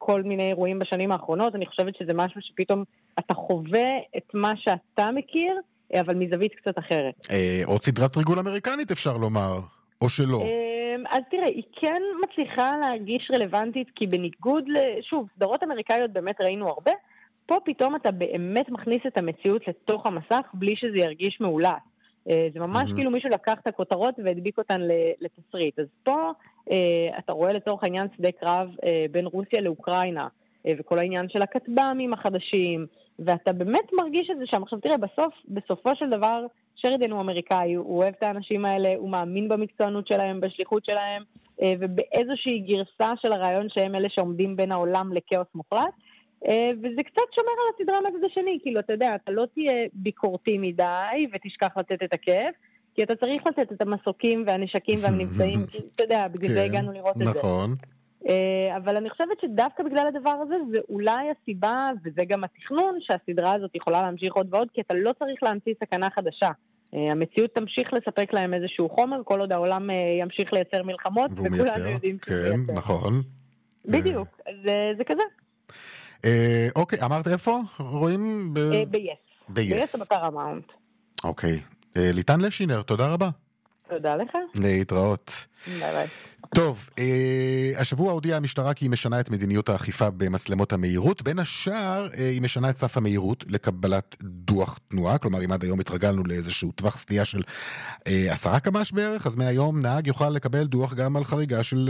כל מיני אירועים בשנים האחרונות, אני חושבת שזה משהו שפתאום אתה חווה את מה שאתה מכיר, אבל מזווית קצת אחרת. עוד סדרת ריגול אמריקנית אפשר לומר, או שלא? אז תראה, היא כן מצליחה להרגיש רלוונטית, כי בניגוד שוב, סדרות אמריקאיות באמת ראינו הרבה, פה פתאום אתה באמת מכניס את המציאות לתוך המסך, בלי שזה ירגיש מעולה. זה ממש כאילו מישהו לקח את הכותרות והדביק אותן לתסריט. אז פה אתה רואה לצורך העניין שדה קרב בין רוסיה לאוקראינה, וכל העניין של הכטב"מים החדשים, ואתה באמת מרגיש את זה שם. עכשיו תראה, בסופו של דבר, שרידן הוא אמריקאי, הוא אוהב את האנשים האלה, הוא מאמין במקצוענות שלהם, בשליחות שלהם, ובאיזושהי גרסה של הרעיון שהם אלה שעומדים בין העולם לכאוס מוחלט, וזה קצת שומר על הסדרה מהצד השני, כאילו אתה יודע, אתה לא תהיה ביקורתי מדי ותשכח לתת את הכיף, כי אתה צריך לתת את המסוקים והנשקים והנמצאים, אתה יודע, בגלל זה הגענו לראות את זה. נכון. אבל אני חושבת שדווקא בגלל הדבר הזה, זה אולי הסיבה, וזה גם התכנון, שהסדרה הזאת יכולה להמשיך עוד ועוד, כי אתה לא צריך להמציא סכנה חדשה. המציאות תמשיך לספק להם איזשהו חומר, כל עוד העולם ימשיך לייצר מלחמות, וכולנו יודעים כן, נכון. בדיוק, זה כזה. אוקיי, אמרת איפה? רואים? ב-yes, בפרמאונט. אוקיי. ליטן לשינר, תודה רבה. תודה לך. להתראות. ביי ביי. טוב, השבוע הודיעה המשטרה כי היא משנה את מדיניות האכיפה במצלמות המהירות. בין השאר, היא משנה את סף המהירות לקבלת דוח תנועה. כלומר, אם עד היום התרגלנו לאיזשהו טווח סטייה של 10 קמ"ש בערך, אז מהיום נהג יוכל לקבל דוח גם על חריגה של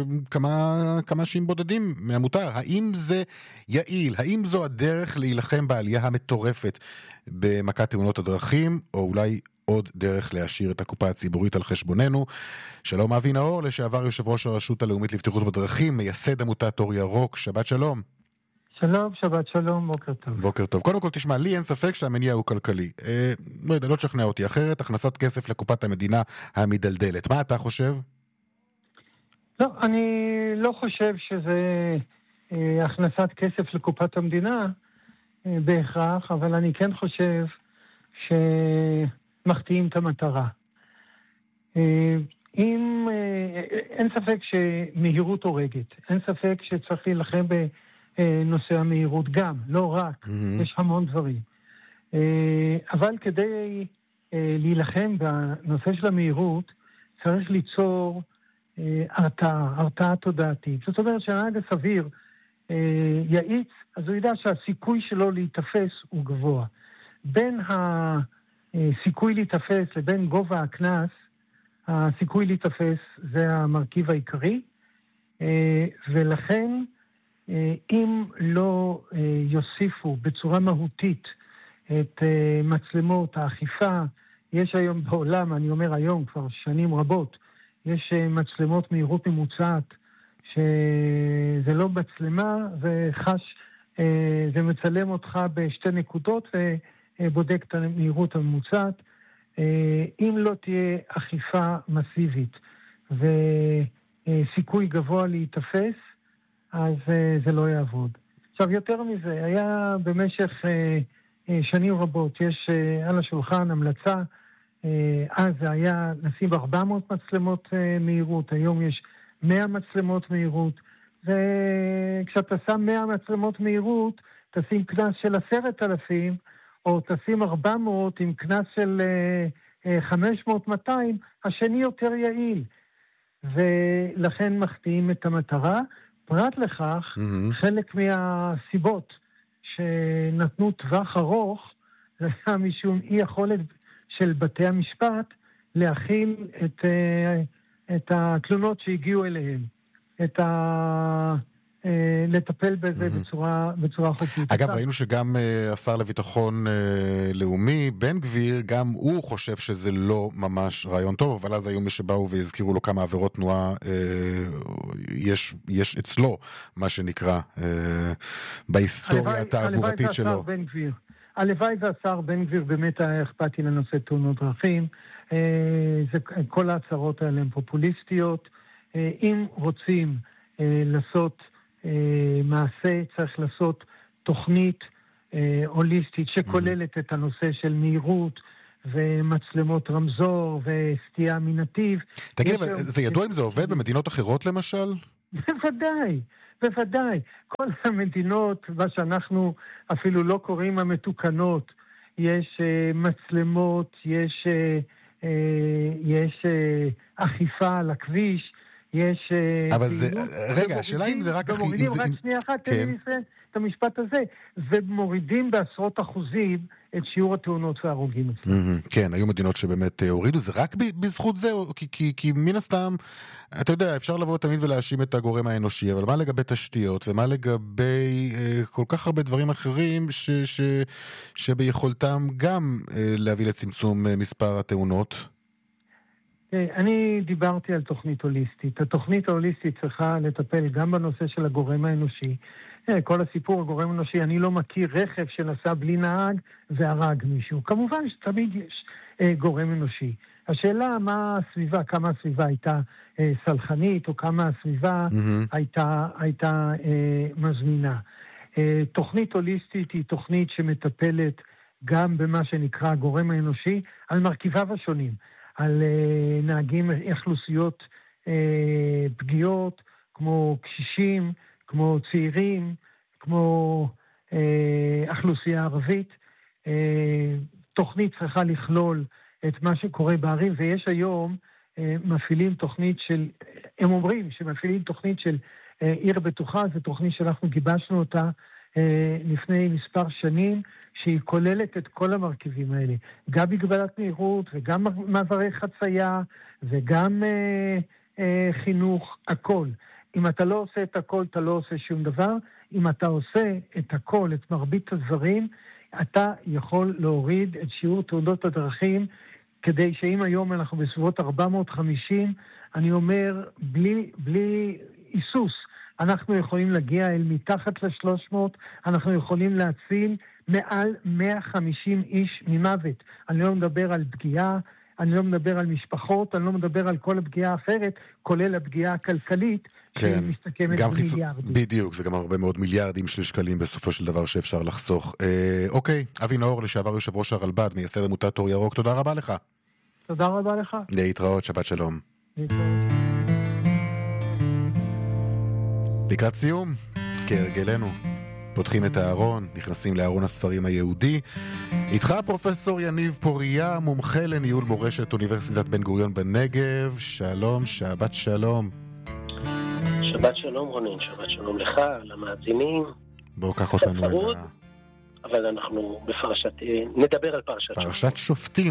כמה שעים בודדים מהמותר. האם זה יעיל? האם זו הדרך להילחם בעלייה המטורפת במכת תאונות הדרכים, או אולי עוד דרך להשאיר את הקופה הציבורית על חשבוננו? שלום אבי נאור, לשעבר יושב ראש הרשות הלאומית לבטיחות בדרכים, מייסד עמותת אור ירוק, שבת שלום. שלום, שבת שלום, בוקר טוב. בוקר טוב. קודם כל תשמע, לי אין ספק שהמניע הוא כלכלי. לא יודע, לא תשכנע אותי אחרת, הכנסת כסף לקופת המדינה המדלדלת. מה אתה חושב? לא, אני לא חושב שזה הכנסת כסף לקופת המדינה בהכרח, אבל אני כן חושב מחטיאים את המטרה. אין ספק שמהירות הורגת, אין ספק שצריך להילחם בנושא המהירות גם, לא רק, יש המון דברים. אבל כדי להילחם בנושא של המהירות, צריך ליצור הרתעה תודעתית. זאת אומרת שהנהג הסביר יעיץ, אז הוא ידע שהסיכוי שלו להתאפס הוא גבוה. בין הסיכוי להתאפס לבין גובה הקנס, הסיכוי להתאפס זה המרכיב העיקרי, ולכן אם לא יוסיפו בצורה מהותית את מצלמות האכיפה, יש היום בעולם, אני אומר היום כבר שנים רבות, יש מצלמות מהירות ממוצעת, שזה לא מצלמה, זה מצלם אותך בשתי נקודות ובודק את המהירות הממוצעת. אם לא תהיה אכיפה מסיבית וסיכוי גבוה להתאפס, אז זה לא יעבוד. עכשיו, יותר מזה, היה במשך שנים רבות, יש על השולחן המלצה, אז זה היה לשים 400 מצלמות מהירות, היום יש 100 מצלמות מהירות, וכשאתה שם 100 מצלמות מהירות, תשים קנס של 10,000, או תשים 400 עם קנס של 500-200, השני יותר יעיל. ולכן מחטיאים את המטרה. פרט לכך, חלק מהסיבות שנתנו טווח ארוך, זה היה משום אי יכולת של בתי המשפט להכיל את התלונות שהגיעו אליהם, לטפל בזה בצורה חוקית. אגב, ראינו שגם השר לביטחון לאומי, בן גביר, גם הוא חושב שזה לא ממש רעיון טוב, אבל אז היום שבאו והזכירו לו כמה עבירות תנועה יש אצלו, מה שנקרא, בהיסטוריה התעבורתית שלו. הלוואי והשר בן גביר באמת היה אכפתי לנושא תאונות דרכים. כל ההצהרות האלה הן פופוליסטיות. אם רוצים לעשות מעשה, צריך לעשות תוכנית הוליסטית שכוללת את הנושא של מהירות ומצלמות רמזור וסטייה מנתיב. תגיד, זה ידוע אם זה עובד במדינות אחרות למשל? בוודאי, בוודאי. כל המדינות, מה שאנחנו אפילו לא קוראים המתוקנות, יש מצלמות, יש אחיפה על הכביש, יש... אבל זה, רגע, השאלה אם זה רק... ומורידים, רק שנייה אחת, תן לי את המשפט הזה, ומורידים בעשרות אחוזים את שיעור התאונות וההרוגים. כן, היו מדינות שבאמת הורידו, זה רק בזכות זה, כי מן הסתם, אתה יודע, אפשר לבוא תמיד ולהאשים את הגורם האנושי, אבל מה לגבי תשתיות, ומה לגבי כל כך הרבה דברים אחרים שביכולתם גם להביא לצמצום מספר התאונות? אני דיברתי על תוכנית הוליסטית. התוכנית ההוליסטית צריכה לטפל גם בנושא של הגורם האנושי. כל הסיפור הגורם האנושי, אני לא מכיר רכב שנסע בלי נהג והרג מישהו. כמובן שתמיד יש גורם אנושי. השאלה מה הסביבה, כמה הסביבה הייתה סלחנית, או כמה הסביבה הייתה מזמינה. תוכנית הוליסטית היא תוכנית שמטפלת גם במה שנקרא הגורם האנושי, על מרכיביו השונים. על נהגים אוכלוסיות פגיעות, כמו קשישים, כמו צעירים, כמו אוכלוסייה ערבית. תוכנית צריכה לכלול את מה שקורה בערים, ויש היום מפעילים תוכנית של, הם אומרים שמפעילים תוכנית של עיר בטוחה, זו תוכנית שאנחנו גיבשנו אותה לפני מספר שנים, שהיא כוללת את כל המרכיבים האלה, גם מגבלת מהירות, וגם מעברי חצייה, וגם חינוך, הכל. אם אתה לא עושה את הכל, אתה לא עושה שום דבר. אם אתה עושה את הכל, את מרבית הדברים, אתה יכול להוריד את שיעור תאונות הדרכים, כדי שאם היום אנחנו בסביבות 450, אני אומר, בלי איסוס, אנחנו יכולים להגיע אל מתחת ל-300, אנחנו יכולים להציל מעל 150 איש ממוות. אני לא מדבר על פגיעה, אני לא מדבר על משפחות, אני לא מדבר על כל הפגיעה האחרת, כולל הפגיעה הכלכלית, כן, שמסתכמת במיליארדים. בדיוק, וגם הרבה מאוד מיליארדים של שקלים בסופו של דבר שאפשר לחסוך. אוקיי, אבי נאור, לשעבר יושב ראש הרלב"ד, מייסד עמותת אור ירוק, תודה רבה לך. תודה רבה לך. להתראות, שבת שלום. לקראת סיום, כהרגלנו, פותחים את הארון, נכנסים לארון הספרים היהודי. איתך פרופסור יניב פוריה, מומחה לניהול מורשת אוניברסיטת בן גוריון בנגב. שלום, שבת שלום. שבת שלום רונן, שבת שלום לך, למאזינים. בואו קח אותנו אל אבל אנחנו בפרשת, נדבר על פרשת שופטים.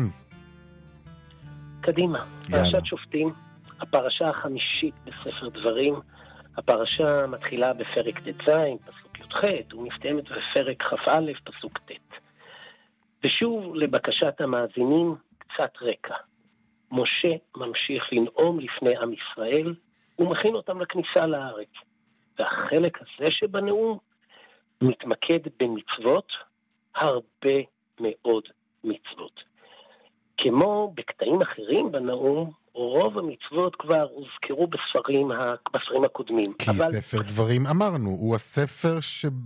קדימה, פרשת שופטים, הפרשה החמישית בספר דברים. הפרשה מתחילה בפרק ט"ז, פסוק י"ח, ומסתיימת בפרק כ"א, פסוק ט'. ושוב, לבקשת המאזינים, קצת רקע. משה ממשיך לנאום לפני עם ישראל, ומכין אותם לכניסה לארץ. והחלק הזה שבנאום מתמקד במצוות, הרבה מאוד מצוות. כמו בקטעים אחרים בנאום, רוב המצוות כבר הוזכרו בספרים הקודמים. כי ספר דברים אמרנו, הוא הספר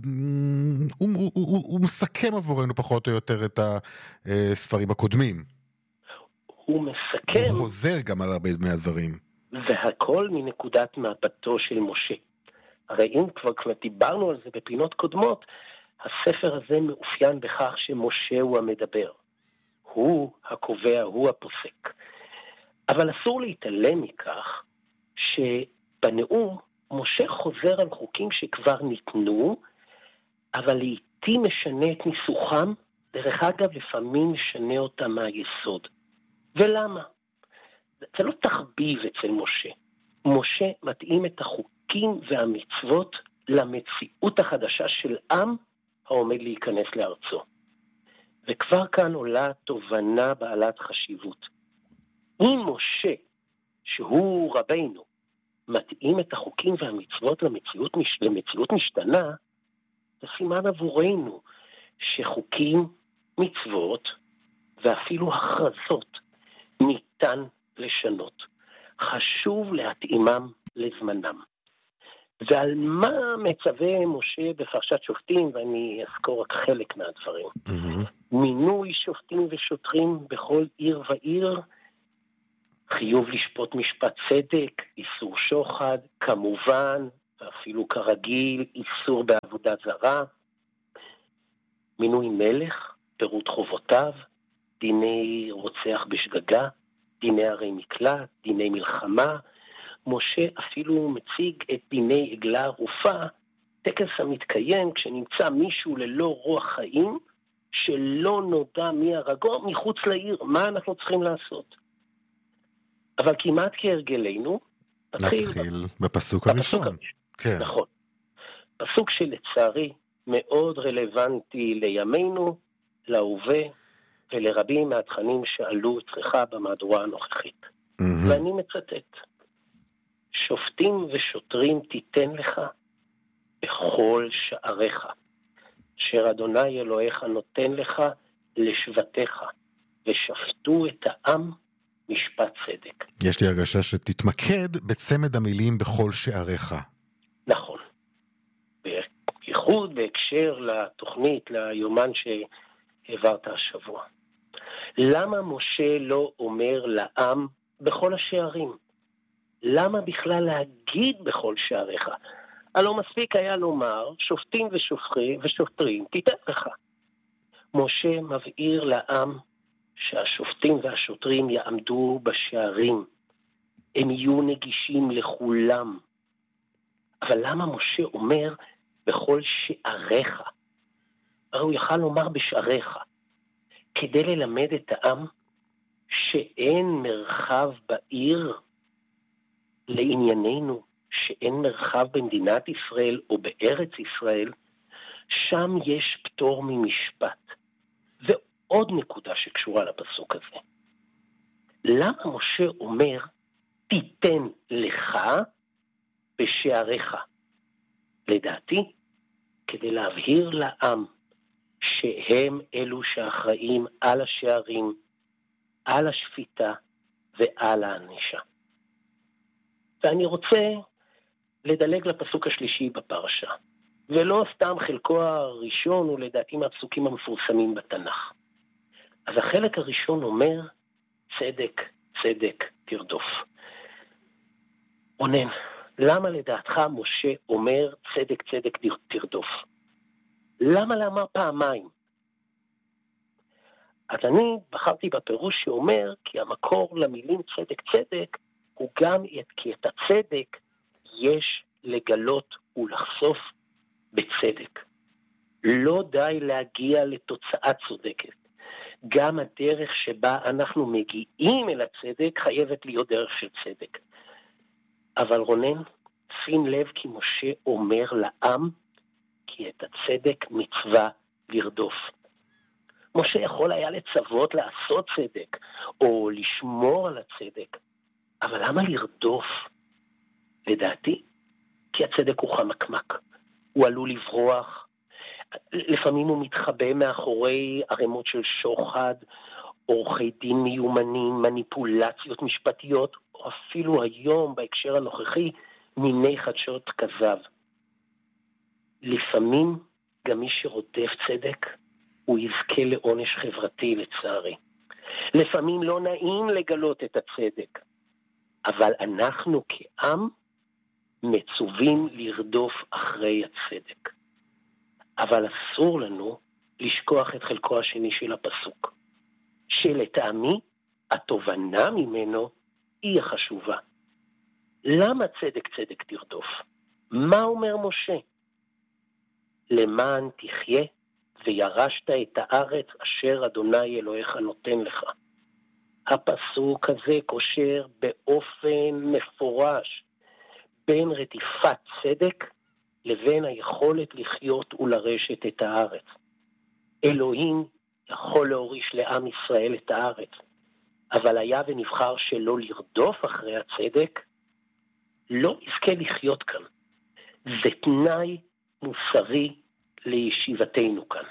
הוא מסכם עבורנו פחות או יותר את הספרים הקודמים. הוא מסכם. הוא חוזר גם על הרבה מהדברים. והכל מנקודת מבטו של משה. הרי אם כבר דיברנו על זה בפינות קודמות, הספר הזה מאופיין בכך שמשה הוא המדבר. הוא הקובע, הוא הפוסק. אבל אסור להתעלם מכך שבנאום משה חוזר על חוקים שכבר ניתנו, אבל לעתים משנה את ניסוחם, דרך אגב לפעמים משנה אותם מהיסוד. ולמה? זה לא תחביב אצל משה. משה מתאים את החוקים והמצוות למציאות החדשה של עם העומד להיכנס לארצו. וכבר כאן עולה תובנה בעלת חשיבות. אם משה, שהוא רבינו, מתאים את החוקים והמצוות למציאות משתנה, זה סימן עבורנו שחוקים, מצוות ואפילו הכרזות ניתן לשנות. חשוב להתאימם לזמנם. ועל מה מצווה משה בפרשת שופטים, ואני אזכור רק חלק מהדברים. מינוי שופטים ושוטרים בכל עיר ועיר, חיוב לשפוט משפט צדק, איסור שוחד, כמובן ואפילו כרגיל איסור בעבודה זרה, מינוי מלך, פירוט חובותיו, דיני רוצח בשגגה, דיני ערי מקלט, דיני מלחמה. משה אפילו מציג את דיני עגלה ערופה, טקס המתקיים כשנמצא מישהו ללא רוח חיים, שלא נודע מי הרגו מחוץ לעיר. מה אנחנו צריכים לעשות? אבל כמעט כהרגלנו, נתחיל בפסוק הראשון. כן. נכון. פסוק שלצערי מאוד רלוונטי לימינו, להווה, ולרבים מהתכנים שעלו אצלך במהדורה הנוכחית. ואני מצטט, שופטים ושוטרים תיתן לך בכל שעריך, אשר אדוני אלוהיך נותן לך לשבטיך, ושפטו את העם משפט צדק. יש לי הרגשה שתתמקד בצמד המילים בכל שעריך. נכון. בייחוד בהקשר לתוכנית, ליומן שהעברת השבוע. למה משה לא אומר לעם בכל השערים? למה בכלל להגיד בכל שעריך? הלא מספיק היה לומר, שופטים ושוטרים תיתן לך. משה מבהיר לעם שהשופטים והשוטרים יעמדו בשערים. הם יהיו נגישים לכולם. אבל למה משה אומר בכל שעריך? הרי הוא יכל לומר בשעריך. כדי ללמד את העם שאין מרחב בעיר לענייננו, שאין מרחב במדינת ישראל או בארץ ישראל, שם יש פטור ממשפט. ועוד נקודה שקשורה לפסוק הזה. למה משה אומר, תיתן לך בשעריך? לדעתי, כדי להבהיר לעם שהם אלו שאחראים על השערים, על השפיטה ועל הענישה. ואני רוצה לדלג לפסוק השלישי בפרשה, ולא סתם חלקו הראשון הוא לדעתי מהפסוקים המפורסמים בתנ"ך. אז החלק הראשון אומר, צדק, צדק תרדוף. רונן, למה לדעתך משה אומר צדק, צדק תרדוף? למה לאמר פעמיים? אז אני בחרתי בפירוש שאומר, כי המקור למילים צדק, צדק, הוא גם כי את הצדק יש לגלות ולחשוף בצדק. לא די להגיע לתוצאה צודקת. גם הדרך שבה אנחנו מגיעים אל הצדק חייבת להיות דרך של צדק. אבל רונן, שים לב כי משה אומר לעם, כי את הצדק מצווה לרדוף. משה יכול היה לצוות לעשות צדק, או לשמור על הצדק, אבל למה לרדוף? לדעתי, כי הצדק הוא חמקמק, הוא עלול לברוח, לפעמים הוא מתחבא מאחורי ערימות של שוחד, עורכי דין מיומנים, מניפולציות משפטיות, או אפילו היום בהקשר הנוכחי, מיני חדשות כזב. לפעמים גם מי שרודף צדק, הוא יזכה לעונש חברתי לצערי. לפעמים לא נעים לגלות את הצדק, אבל אנחנו כעם מצווים לרדוף אחרי הצדק. אבל אסור לנו לשכוח את חלקו השני של הפסוק, שלטעמי התובנה ממנו היא החשובה. למה צדק צדק תרדוף? מה אומר משה? למען תחיה וירשת את הארץ אשר אדוני אלוהיך נותן לך. הפסוק הזה קושר באופן מפורש בין רדיפת צדק לבין היכולת לחיות ולרשת את הארץ. אלוהים יכול להוריש לעם ישראל את הארץ, אבל היה ונבחר שלא לרדוף אחרי הצדק, לא יזכה לחיות כאן. זה תנאי מוסרי לישיבתנו כאן.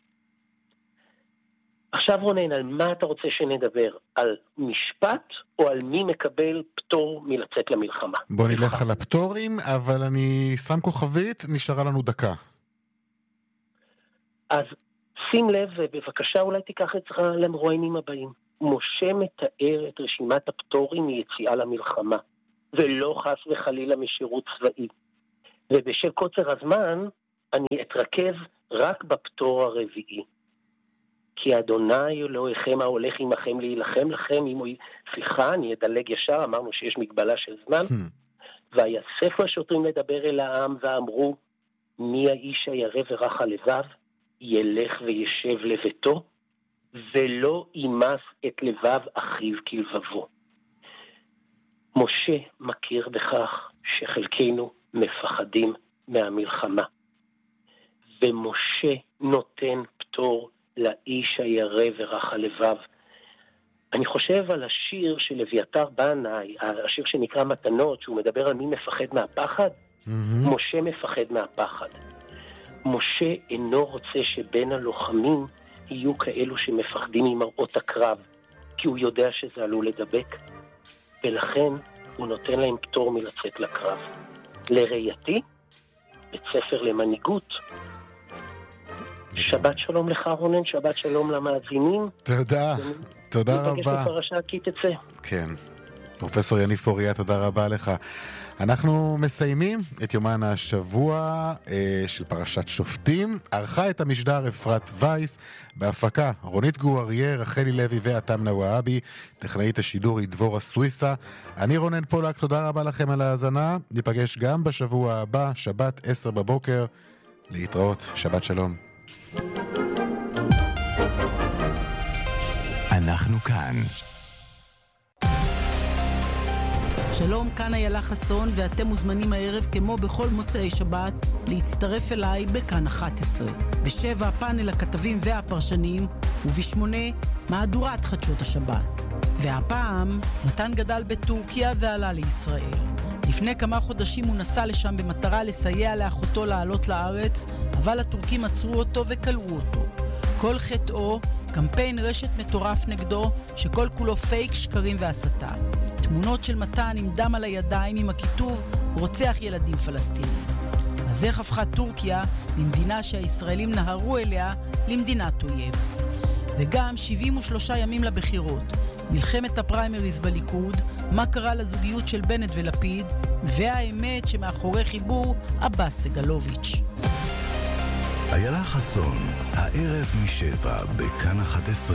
עכשיו רונן, על מה אתה רוצה שנדבר? על משפט או על מי מקבל פטור מלצאת למלחמה? בוא נלך על הפטורים, אבל אני שם כוכבית, נשארה לנו דקה. אז שים לב, ובבקשה אולי תיקח את זה למרואיינים הבאים. משה מתאר את רשימת הפטורים מיציאה למלחמה, ולא חס וחלילה משירות צבאי. ובשל קוצר הזמן אני אתרכז רק בפטור הרביעי. כי אדוני אלוהיכם ההולך עמכם להילחם לכם, סליחה, אני אדלג ישר, אמרנו שיש מגבלה של זמן, ויאספו השוטרים לדבר אל העם ואמרו, מי האיש הירא ורך הלבב, ילך וישב לביתו, ולא ימס את לבב אחיו כלבבו. משה מכיר בכך שחלקנו מפחדים מהמלחמה, ומשה נותן פטור לאיש הירא ורך הלבב. אני חושב על השיר של אביתר בנאי, השיר שנקרא מתנות, שהוא מדבר על מי מפחד מהפחד. משה מפחד מהפחד. משה אינו רוצה שבין הלוחמים יהיו כאלו שמפחדים ממראות הקרב, כי הוא יודע שזה עלול לדבק, ולכן הוא נותן להם פטור מלצאת לקרב. לראייתי, בית ספר למנהיגות. שבת שלום לך רונן, שבת שלום למאזינים. תודה, תודה רבה. נפגש בפרשה כי תצא. כן, פרופסור יניב פוריה, תודה רבה לך. אנחנו מסיימים את יומן השבוע של פרשת שופטים. ערכה את המשדר אפרת וייס, בהפקה רונית גואריה, רחלי לוי ואתם נוואבי, טכנאית השידור היא דבורה סוויסה. אני רונן פולק, תודה רבה לכם על ההאזנה. ניפגש גם בשבוע הבא, שבת 10 בבוקר. להתראות, שבת שלום. אנחנו כאן. שלום, כאן איילה חסון, ואתם מוזמנים הערב כמו בכל מוצאי שבת להצטרף אליי בכאן 11. ב7 פאנל הכתבים והפרשנים, וב8 מהדורת חדשות השבת. והפעם מתן גדל בטורקיה ועלה לישראל. לפני כמה חודשים הוא נסע לשם במטרה לסייע לאחותו לעלות לארץ, אבל הטורקים עצרו אותו וקלעו אותו. כל חטאו, קמפיין רשת מטורף נגדו, שכל כולו פייק, שקרים והסתה. תמונות של מתן עם דם על הידיים עם הכיתוב רוצח ילדים פלסטינים. אז איך הפכה טורקיה ממדינה שהישראלים נהרו אליה למדינת אויב? וגם 73 ימים לבחירות, מלחמת הפריימריז בליכוד, מה קרה לזוגיות של בנט ולפיד, והאמת שמאחורי חיבור עבאס סגלוביץ'. איילה חסון, הערב מ7 בכאן 11.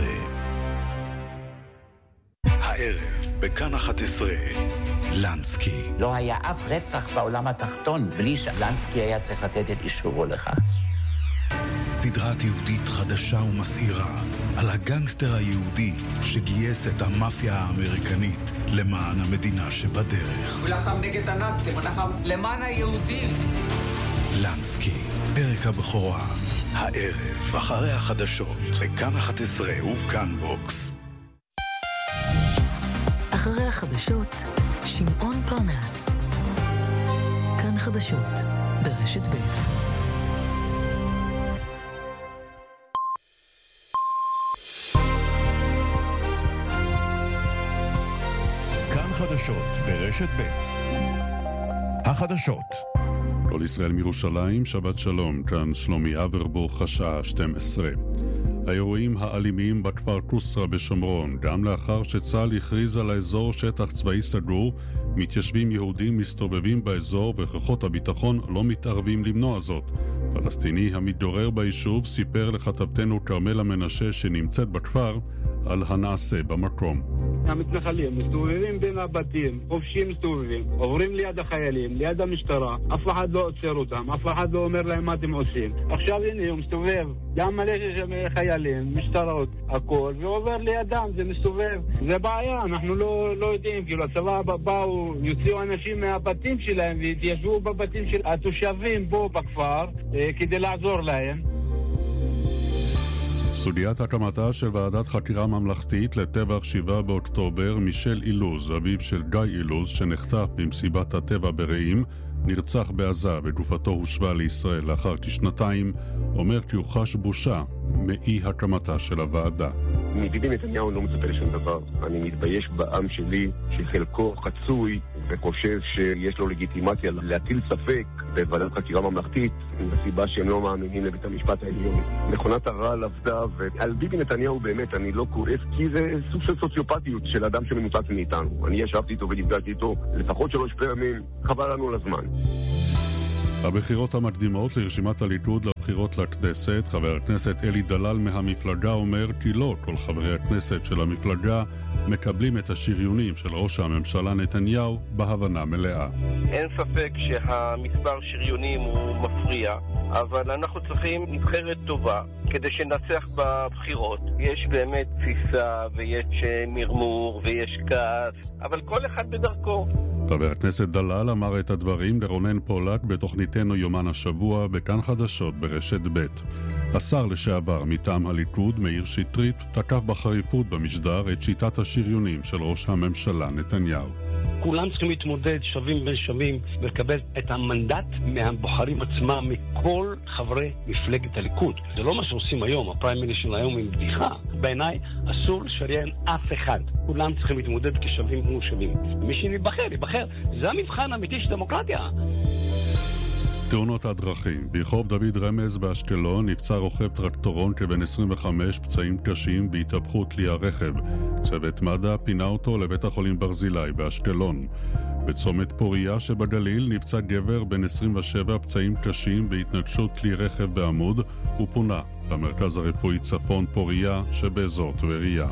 הערב בכאן 11, לנסקי. לא היה אף רצח בעולם התחתון בלי שלנסקי היה צריך לתת את אישורו לכך. סדרת יהודית חדשה ומסעירה על הגנגסטר היהודי שגייס את המאפיה האמריקנית למען המדינה שבדרך. הוא לחם נגד הנאצים, הוא לחם למען היהודים. לנסקי, פרק הבכורה, הערב אחרי החדשות בכאן 11 ובכאן בוקס. אחרי החדשות, שמעון פרנס. כאן חדשות, ברשת ב'. כאן חדשות, ברשת ב'. החדשות. כל ישראל מירושלים, שבת שלום, כאן שלומי אברבוך, השעה 12. האירועים האלימים בכפר קוסרה בשומרון, גם לאחר שצה"ל הכריז על האזור שטח צבאי סגור, מתיישבים יהודים מסתובבים באזור וכוחות הביטחון לא מתערבים למנוע זאת. פלסטיני המתגורר ביישוב סיפר לכתבתנו כרמלה מנשה שנמצאת בכפר על הנעשה במקום. המתנחלים מסתובבים בין הבתים, חופשים מסתובבים, עוברים ליד החיילים, ליד המשטרה, אף אחד לא עוצר אותם, אף אחד לא אומר להם מה אתם עושים. עכשיו הנה הוא מסתובב, גם מלא חיילים, משטרות, הכל, ועובר לידם, זה מסתובב. זה בעיה, אנחנו לא יודעים, כאילו הצבא באו, יוציאו אנשים מהבתים שלהם והתיישבו בבתים של התושבים בו בכפר כדי לעזור להם. סוגיית הקמתה של ועדת חקירה ממלכתית לטבח 7 באוקטובר, מישל אילוז, אביו של גיא אילוז, שנחטף במסיבת הטבע ברעים, נרצח בעזה וגופתו הושבה לישראל לאחר כשנתיים, אומר כי הוא חש בושה מאי הקמתה של הוועדה. מביבי נתניהו לא מצפה לשום דבר. אני מתבייש בעם שלי שחלקו חצוי וחושב שיש לו לגיטימציה להטיל ספק בוועדת חקירה ממלכתית בסיבה שהם לא מאמינים לבית המשפט העליון. מכונת הרעל עבדה, ועל ביבי נתניהו באמת אני לא כועס, כי זה סוג של סוציופתיות של אדם שמנותק מאיתנו. אני ישבתי איתו ונפגשתי איתו לפחות 3 פעמים, חבל לנו לזמן. הבחירות המקדימות לרשימת הליכוד לבחירות לכנסת, חבר הכנסת אלי דלל מהמפלגה אומר כי לא כל חברי הכנסת של המפלגה מקבלים את השריונים של ראש הממשלה נתניהו בהבנה מלאה. אין ספק שהמספר שריונים הוא מפריע, אבל אנחנו צריכים נבחרת טובה כדי שנצח בבחירות. יש באמת תסיסה ויש מרמור ויש כעס, אבל כל אחד בדרכו. חבר הכנסת דלל אמר את הדברים לרונן פולק בתוכניתנו יומן השבוע בכאן חדשות ברשת ב'. השר לשעבר מטעם הליכוד מאיר שטרית תקף בחריפות במשדר את שיטת השריונים של ראש הממשלה נתניהו. כולם צריכים להתמודד שווים בין שווים ולקבל את המנדט מהבוחרים עצמם, מכל חברי מפלגת הליכוד. זה לא מה שעושים היום, הפריימריז של היום עם בדיחה. בעיניי אסור לשריין אף אחד. כולם צריכים להתמודד כשווים מול שווים. מי שיבחר. זה המבחן האמיתי של דמוקרטיה. תאונות הדרכים. ברחוב דוד רמז באשקלון נפצע רוכב טרקטורון כבן 25 פצעים קשים בהתהפכות כלי הרכב. צוות מד"א פינה אותו לבית החולים ברזילי באשקלון. בצומת פוריה שבגליל נפצע גבר בן 27 פצעים קשים בהתנגשות כלי רכב בעמוד ופונה במרכז הרפואי צפון פוריה שבאזור טבריה.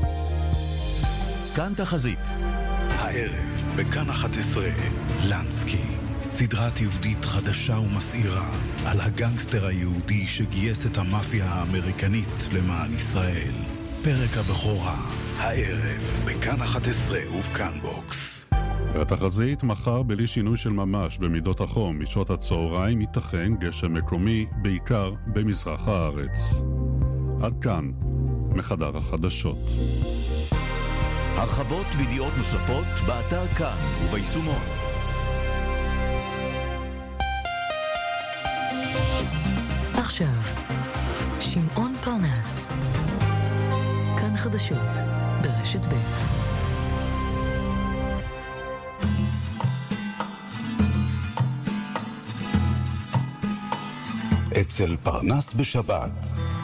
כאן תחזית. הערב בכאן 11 לנסקי. סדרת יהודית חדשה ומסעירה על הגנגסטר היהודי שגייס את המאפיה האמריקנית למען ישראל. פרק הבכורה, הערב, בכאן 11 ובכאן בוקס. והתחזית מחר בלי שינוי של ממש במידות החום, משעות הצהריים ייתכן גשם מקומי, בעיקר במזרח הארץ. עד כאן, מחדר החדשות. הרחבות וידיעות נוספות באתר כאן וביישומון. עכשיו, שמעון פרנס. כאן חדשות, ברשת ב'. אצל פרנס בשבת.